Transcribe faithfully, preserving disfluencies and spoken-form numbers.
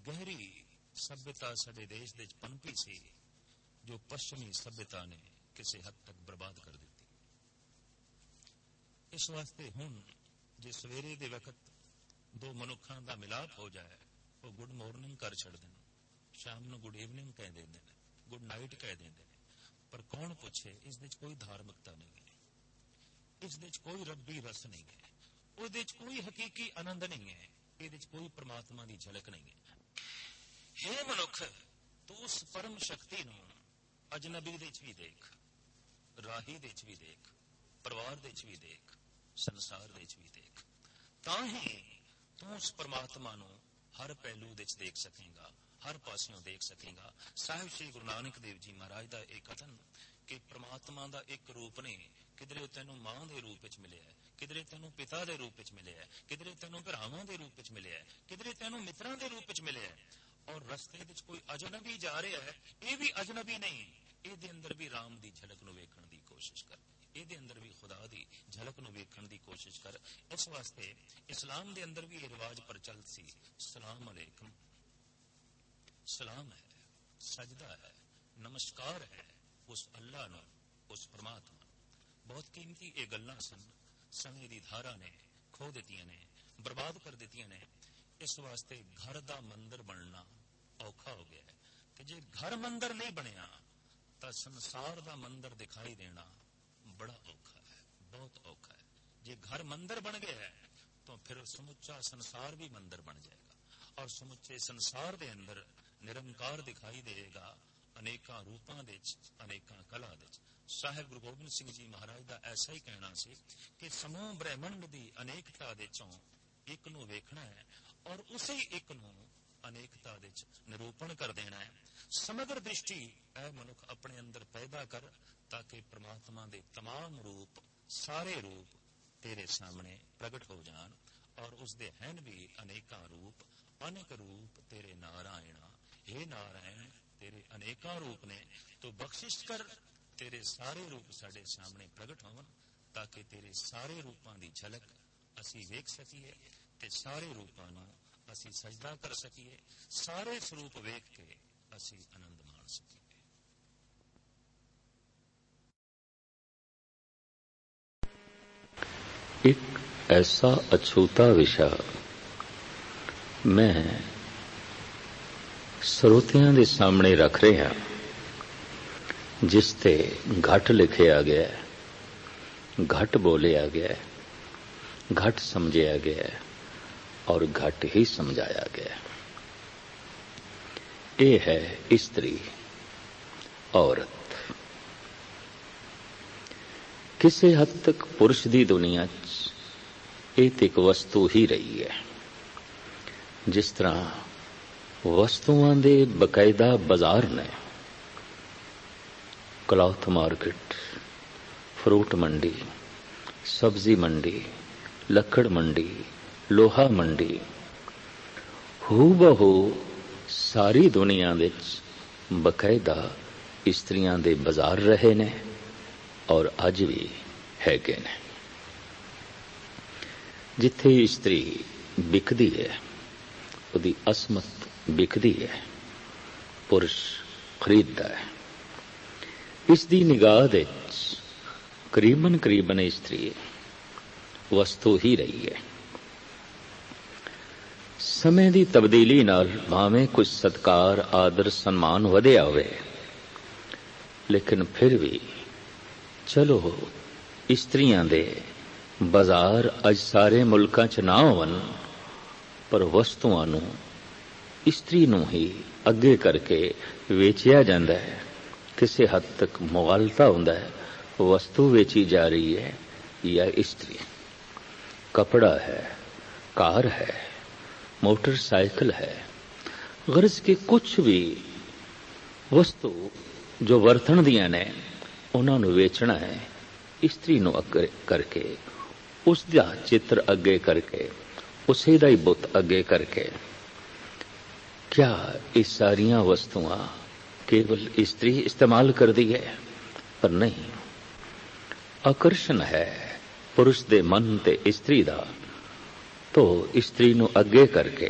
ਗਹਿਰੀ ਸਭਿਅਤਾ ਸਾਡੇ ਦੇਸ਼ ਦੇ ਵਿੱਚ ਪਨਪੀ ਸੀ, ਜੋ ਪੱਛਮੀ ਸਭਿਅਤਾ ਨੇ ਕਿਸੇ ਹੱਦ ਤੱਕ ਬਰਬਾਦ ਕਰ ਦਿੱਤੀ। ਇਸ ਵਾਸਤੇ ਹੁਣ ਜੇ ਸਵੇਰੇ ਦੇ ਵਕਤ ਦੋ ਮਨੁੱਖਾਂ ਦਾ ਮਿਲਾਪ ਹੋ ਜਾਏ, ਉਹ ਗੁੱਡ ਮਾਰਨਿੰਗ ਕਰ ਛੱਡਦੇ ਨੇ, ਸ਼ਾਮ ਨੂੰ ਗੁੱਡ ਈਵਨਿੰਗ ਕਹਿ ਦਿੰਦੇ ਨੇ, ਗੁੱਡ ਨਾਈਟ ਕਹਿ ਦਿੰਦੇ ਨੇ, ਪਰ ਕੌਣ ਪੁੱਛੇ ਇਸ ਵਿੱਚ ਕੋਈ ਧਾਰਮਿਕਤਾ ਨਹੀਂ ਹੈ, ਇਸ ਵਿੱਚ ਕੋਈ ਰੱਬੀ ਰਸ ਨਹੀਂ ਹੈ, ਉਹਦੇ ਵਿੱਚ ਕੋਈ ਹਕੀਕੀ ਆਨੰਦ ਨਹੀਂ ਹੈ, ਇਹਦੇ ਵਿੱਚ ਕੋਈ ਪਰਮਾਤਮਾ ਦੀ ਝਲਕ ਨਹੀਂ ਹੈ। ਹੇ ਮਨੁੱਖ, ਤੂੰ ਉਸ ਪਰਮ ਸ਼ਕਤੀ ਨੂੰ ਅਜਨਬੀ ਦੇ ਵਿੱਚ ਵੀ ਦੇਖ, ਰਾਹੀ ਦੇ ਵਿੱਚ ਵੀ ਦੇਖ, ਪਰਿਵਾਰ ਦੇ ਵਿੱਚ ਵੀ ਦੇਖ, ਸੰਸਾਰ ਦੇ ਵਿੱਚ ਵੀ ਦੇਖ, ਤਾਂ ਹੀ ਤੂੰ ਉਸ ਪਰਮਾਤਮਾ ਨੂੰ ਹਰ ਪਹਿਲੂ ਦੇ ਵਿੱਚ ਦੇਖ ਸਕੇਗਾ, ਹਰ ਪਾਸਿਓਂ ਦੇਖ ਸਕੇਗਾ। ਸਾਹਿਬ ਸ਼੍ਰੀ ਗੁਰੂ ਨਾਨਕ ਦੇਵ ਜੀ ਮਹਾਰਾਜ ਦਾ ਇਹ ਕਥਨ ਕਿ ਪ੍ਰਮਾਤਮਾ ਦਾ ਇੱਕ ਰੂਪ ਨਹੀਂ, ਕਿਧਰੇ ਤੈਨੂੰ ਮਾਂ ਦੇ ਰੂਪ ਵਿੱਚ ਮਿਲਿਆ, ਕਿਧਰੇ ਤੈਨੂੰ ਪਿਤਾ ਦੇ ਰੂਪ ਵਿੱਚ ਮਿਲਿਆ, ਕਿਧਰੇ ਤੈਨੂੰ ਭਰਾਵਾਂ ਦੇ ਰੂਪ ਵਿੱਚ ਮਿਲਿਆ, ਕਿਧਰੇ ਤੈਨੂੰ ਮਿੱਤਰਾਂ ਦੇ ਰੂਪ ਵਿੱਚ ਮਿਲਿਆ, ਔਰ ਰਸਤੇ ਵਿੱਚ ਕੋਈ ਅਜਨਬੀ ਜਾ ਰਿਹਾ ਹੈ, ਇਹ ਵੀ ਅਜਨਬੀ ਨਹੀਂ, ਇਹਦੇ ਅੰਦਰ ਵੀ ਰਾਮ ਦੀ ਝਲਕ ਨੂੰ ਵੇਖਣ ਦੀ ਕੋਸ਼ਿਸ਼ ਕਰ, ਇਹਦੇ ਅੰਦਰ ਵੀ ਖੁਦਾ ਦੀ ਝਲਕ ਨੂੰ ਵੇਖਣ ਦੀ ਕੋਸ਼ਿਸ਼ ਕਰ। ਇਸ ਵਾਸਤੇ ਇਸਲਾਮ ਦੇ ਅੰਦਰ ਵੀ ਇਹ ਰਿਵਾਜ ਪ੍ਰਚਲਿਤ ਸੀ, ਸਲਾਮ ਅਲੈਕਮ, ਸਲਾਮ ਹੈ, ਸਜਦਾ ਹੈ, ਨਮਸਕਾਰ ਹੈ ਉਸ ਅੱਲਾ ਨੂੰ, ਉਸ ਪਰਮਾਤਮਾ ਨੂੰ। ਬਹੁਤ ਕੀਮਤੀ ਇਹ ਗੱਲਾਂ ਸਨ, ਸਮੇਂ ਦੀ ਧਾਰਾ ਨੇ ਖੋ ਦਿੱਤੀਆਂ ਨੇ, ਬਰਬਾਦ ਕਰ ਦਿੱਤੀਆਂ ਨੇ। ਇਸ ਵਾਸਤੇ ਘਰ ਦਾ ਮੰਦਰ ਬਣਨਾ ਔਖਾ ਹੋ ਗਿਆ ਹੈ ਕਿ ਜੇ ਘਰ ਮੰਦਰ ਨਹੀਂ ਬਣਿਆ ਤਾਂ ਸੰਸਾਰ ਦਾ ਮੰਦਰ ਦਿਖਾਈ ਦੇਣਾ ਬੜਾ ਔਖਾ ਹੈ, ਬਹੁਤ ਔਖਾ ਹੈ। ਜੇ ਘਰ ਮੰਦਰ ਬਣ ਗਿਆ ਹੈ ਤਾਂ ਫਿਰ ਸਮੁੱਚਾ ਸੰਸਾਰ ਵੀ ਮੰਦਰ ਬਣ ਜਾਏਗਾ, ਔਰ ਸਮੁੱਚੇ ਸੰਸਾਰ ਦੇ ਅੰਦਰ ਨਿਰੰਕਾਰ ਦਿਖਾਈ ਦੇਗਾ, ਅਨੇਕਾਂ ਰੂਪਾਂ ਦੇ ਵਿੱਚ, ਅਨੇਕਾਂ ਕਲਾ ਦੇ ਵਿੱਚ। ਸਾਹਿਬ ਗੁਰੂ ਗੋਬਿੰਦ ਸਿੰਘ ਜੀ ਮਹਾਰਾਜ ਦਾ ਐਸਾ ਹੀ ਕਹਿਣਾ ਸੀ ਕਿ ਸਮੂਹ ਬ੍ਰਹਿਮੰਡ ਦੀ ਅਨੇਕਤਾ ਦੇ ਚੋਂ ਇੱਕ ਨੂੰ ਵੇਖਣਾ ਹੈ, ਔਰ ਉਸੇ ਇੱਕ ਨੂੰ ਅਨੇਕਤਾ ਦੇ ਵਿੱਚ ਨਿਰੂਪਣ ਕਰ ਦੇਣਾ ਹੈ। ਸਮਗਰ ਦ੍ਰਿਸ਼ਟੀ ਇਹ ਮਨੁੱਖ ਆਪਣੇ ਅੰਦਰ ਪੈਦਾ ਕਰ, ਤਾਂ ਕਿ ਪ੍ਰਮਾਤਮਾ ਦੇ ਤਮਾਮ ਰੂਪ, ਸਾਰੇ ਰੂਪ ਤੇਰੇ ਸਾਹਮਣੇ ਪ੍ਰਗਟ ਹੋ ਜਾਣ, ਔਰ ਉਸਦੇ ਹਨ ਵੀ ਅਨੇਕਾਂ ਰੂਪ, ਅਨੇਕ ਰੂਪ ਤੇਰੇ ਨਾਰਾਇਣਾ, हे ਨਾਰਾਇਣ ਤੇਰੇ ਅਨੇਕਾਂ ਰੂਪ ਨੇ, ਤੂੰ ਬਖਸ਼ਿਸ਼ ਕਰ, ਤੇਰੇ ਸਾਰੇ ਰੂਪ ਸਾਡੇ ਸਾਹਮਣੇ ਪ੍ਰਗਟ ਹੋਣ, ਤਾਂ ਕਿ ਤੇਰੇ ਸਾਰੇ ਰੂਪਾਂ ਦੀ ਝਲਕ ਅਸੀਂ ਵੇਖ ਸਕੀਏ ਤੇ ਸਾਰੇ ਰੂਪਾਂ ਨੂੰ ਅਸੀਂ ਸਜਦਾ ਕਰ ਸਕੀਏ, ਸਾਰੇ ਸਰੂਪ ਵੇਖ ਕੇ ਅਸੀਂ ਆਨੰਦ ਮਾਣ ਸਕੀਏ। ਇੱਕ ਐਸਾ ਅਛੂਤਾ ਵਿਸ਼ਾ ਮੈਂ ਸਰੋਤਿਆਂ ਦੇ ਸਾਹਮਣੇ ਰੱਖ ਰਿਹਾ, ਜਿਸ ਤੇ ਘੱਟ ਲਿਖਿਆ ਗਿਆ, ਘੱਟ ਬੋਲਿਆ ਗਿਆ, ਘੱਟ ਸਮਝਿਆ ਗਿਆ ਔਰ ਘੱਟ ਹੀ ਸਮਝਾਇਆ ਗਿਆ। ਇਹ ਹੈ ਇਸਤਰੀ, ਔਰਤ। ਕਿਸੇ ਹੱਦ ਤੱਕ ਪੁਰਸ਼ ਦੀ ਦੁਨੀਆ 'ਚ ਇਹ ਤੇ ਇੱਕ ਵਸਤੂ ਹੀ ਰਹੀ ਹੈ। ਜਿਸ ਤਰ੍ਹਾਂ ਵਸਤੂਆਂ ਦੇ ਬਕਾਇਦਾ ਬਾਜ਼ਾਰ ਨੇ, ਕਲੌਥ ਮਾਰਕੀਟ, ਫਰੂਟ ਮੰਡੀ, ਸਬਜ਼ੀ ਮੰਡੀ, ਲੱਕੜ ਮੰਡੀ, ਲੋਹਾ ਮੰਡੀ, ਹੂ ਬਹੂ ਸਾਰੀ ਦੁਨੀਆ ਵਿੱਚ ਬਕਾਇਦਾ ਇਸਤਰੀਆਂ ਦੇ ਬਾਜ਼ਾਰ ਰਹੇ ਨੇ, ਔਰ ਅੱਜ ਵੀ ਹੈਗੇ ਨੇ। ਜਿੱਥੇ ਇਸਤਰੀ ਵਿਕਦੀ ਹੈ, ਉਹਦੀ ਅਸਮਤ ਵਿਕਦੀ ਹੈ, ਪੁਰਸ਼ ਖਰੀਦਦਾ ਹੈ। ਇਸ ਦੀ ਨਿਗਾਹ ਦੇ ਵਿੱਚ ਕਰੀਬਨ ਕਰੀਬਨ ਇਸਤਰੀ ਵਸਤੂ ਹੀ ਰਹੀ ਹੈ। ਸਮੇਂ ਦੀ ਤਬਦੀਲੀ ਨਾਲ ਭਾਵੇਂ ਕੁਝ ਸਤਕਾਰ, ਆਦਰ, ਸਨਮਾਨ ਵਧਿਆ ਹੋਵੇ, ਲੇਕਿਨ ਫਿਰ ਵੀ ਚਲੋ ਇਸਤਰੀਆਂ ਦੇ ਬਾਜ਼ਾਰ ਅੱਜ ਸਾਰੇ ਮੁਲਕਾਂ 'ਚ ਨਾ ਹੋਣ, ਪਰ ਵਸਤੂਆਂ ਨੂੰ ਇਸਤਰੀ ਨੂੰ ਹੀ ਅੱਗੇ ਕਰਕੇ ਵੇਚਿਆ ਜਾਂਦਾ ਹੈ। ਕਿਸੇ ਹੱਦ ਤੱਕ ਮੁਗਾਲਤਾ ਹੁੰਦਾ ਹੈ, ਵਸਤੂ ਵੇਚੀ ਜਾ ਰਹੀ ਹੈ ਜਾਂ ਇਸਤਰੀ। कपड़ा है, कार है, मोटरसाइकिल है, गरज के कुछ भी वस्तु जो वरतन दियां ने उन्होंने वेचना है, इस्त्री नूं अगे करके, उसका चित्र अगे करके, उसे दा ही बुत अगे करके। क्या ये सारियां वस्तुआं केवल इस्त्री इस्तेमाल कर दी है? पर नहीं, आकर्षण है पुरुष दे मन ते इस्त्री दा, तो इस्त्री नूं अगे करके